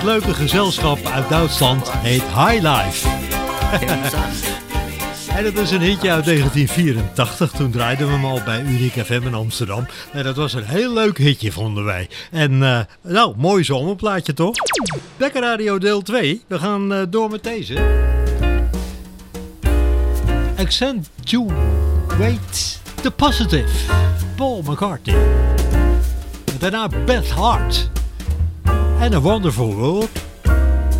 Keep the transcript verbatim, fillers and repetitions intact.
leuke gezelschap uit Duitsland heet High Life. En dat is een hitje uit negentien vierentachtig. Toen draaiden we hem al bij Uniek F M in Amsterdam. En dat was een heel leuk hitje, vonden wij. En uh, nou, mooi zomerplaatje toch? Lekker Radio deel twee. We gaan uh, door met deze. Accentuate the Positive. Paul McCartney. En daarna Beth Hart. And A Wonderful World.